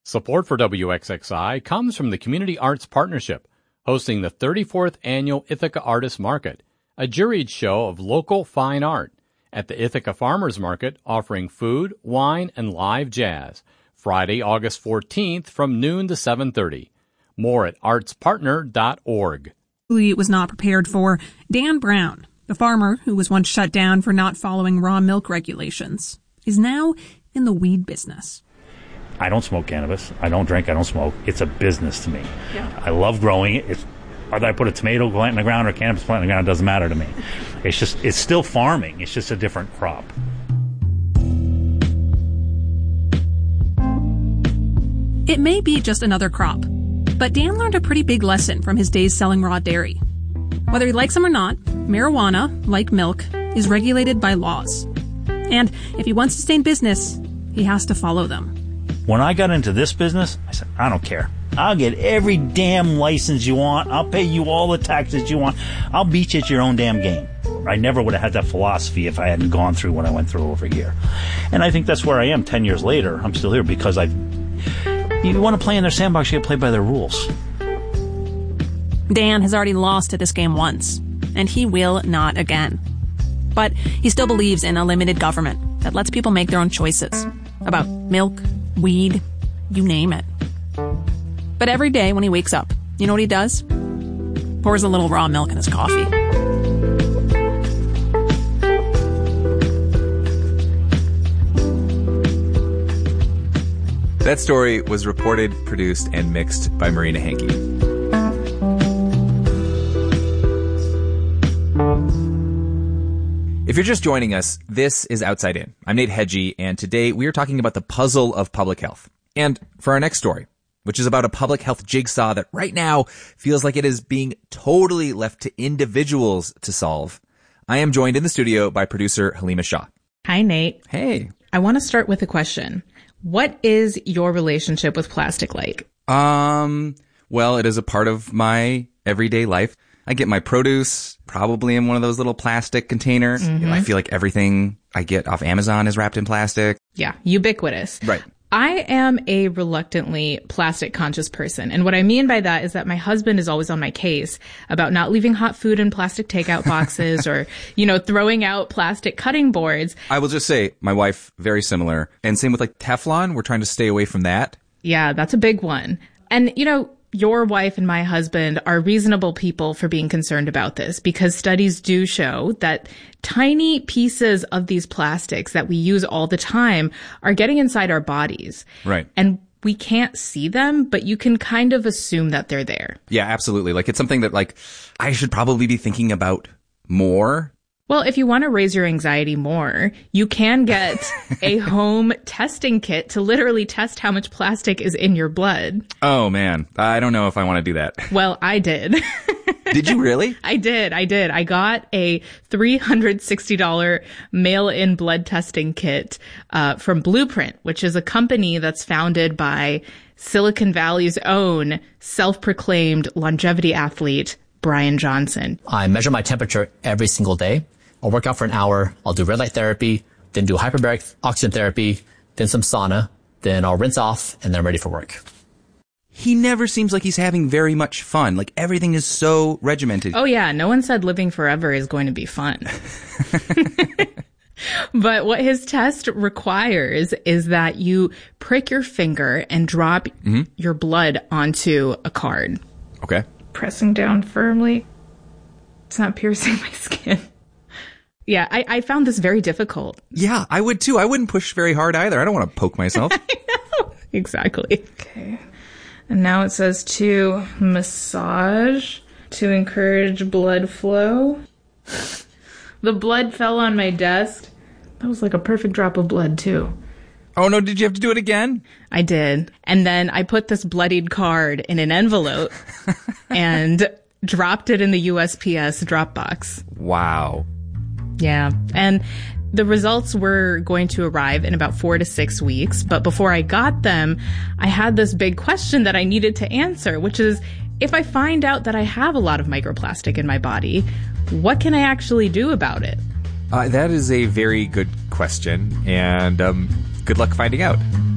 Support for WXXI comes from the Community Arts Partnership, hosting the 34th Annual Ithaca Artists Market, a juried show of local fine art, at the Ithaca Farmers Market offering food, wine, and live jazz, Friday, August 14th from noon to 7:30. More at artspartner.org. He was not prepared for. Dan Brown, the farmer who was once shut down for not following raw milk regulations, is now in the weed business. I don't smoke cannabis. I don't drink. I don't smoke. It's a business to me. Yeah. I love growing it. Whether I put a tomato plant in the ground or a cannabis plant in the ground, it doesn't matter to me. It's still farming. It's just a different crop. It may be just another crop, but Dan learned a pretty big lesson from his days selling raw dairy. Whether he likes them or not, marijuana, like milk, is regulated by laws. And if he wants to stay in business, he has to follow them. When I got into this business, I said, I don't care. I'll get every damn license you want. I'll pay you all the taxes you want. I'll beat you at your own damn game. I never would have had that philosophy if I hadn't gone through what I went through over here. And I think that's where I am 10 years later. I'm still here because you want to play in their sandbox, you got to play by their rules. Dan has already lost at this game once, and he will not again. But he still believes in a limited government that lets people make their own choices about milk, weed, you name it. But every day when he wakes up, you know what he does? Pours a little raw milk in his coffee. That story was reported, produced, and mixed by Marina Hankey. If you're just joining us, this is Outside In. I'm Nate Hedgie, and today we are talking about the puzzle of public health. And for our next story, which is about a public health jigsaw that right now feels like it is being totally left to individuals to solve, I am joined in the studio by producer Halima Shah. Hi, Nate. Hey. I want to start with a question. What is your relationship with plastic like? Well, it is a part of my everyday life. I get my produce probably in one of those little plastic containers. Mm-hmm. I feel like everything I get off Amazon is wrapped in plastic. Yeah, ubiquitous. Right. I am a reluctantly plastic conscious person. And what I mean by that is that my husband is always on my case about not leaving hot food in plastic takeout boxes or, throwing out plastic cutting boards. I will just say my wife, very similar. And same with like Teflon. We're trying to stay away from that. Yeah, that's a big one. And, your wife and my husband are reasonable people for being concerned about this because studies do show that tiny pieces of these plastics that we use all the time are getting inside our bodies. Right. And we can't see them, but you can kind of assume that they're there. Yeah, absolutely. Like it's something that I should probably be thinking about more. Well, if you want to raise your anxiety more, you can get a home testing kit to literally test how much plastic is in your blood. Oh, man. I don't know if I want to do that. Well, I did. Did you really? I did. I got a $360 mail-in blood testing kit from Blueprint, which is a company that's founded by Silicon Valley's own self-proclaimed longevity athlete, Brian Johnson. I measure my temperature every single day. I'll work out for an hour. I'll do red light therapy, then do hyperbaric oxygen therapy, then some sauna, then I'll rinse off, and then I'm ready for work. He never seems like he's having very much fun. Like everything is so regimented. Oh yeah, no one said living forever is going to be fun. But what his test requires is that you prick your finger and drop your blood onto a card. Okay. Pressing down firmly. It's not piercing my skin. Yeah, I found this very difficult. Yeah, I would too. I wouldn't push very hard either. I don't want to poke myself. I know. Exactly. Okay. And now it says to massage to encourage blood flow. The blood fell on my desk. That was like a perfect drop of blood too. Oh no, did you have to do it again? I did. And then I put this bloodied card in an envelope and dropped it in the USPS drop box. Wow. Yeah. And the results were going to arrive in about 4 to 6 weeks. But before I got them, I had this big question that I needed to answer, which is, if I find out that I have a lot of microplastic in my body, what can I actually do about it? That is a very good question. And good luck finding out.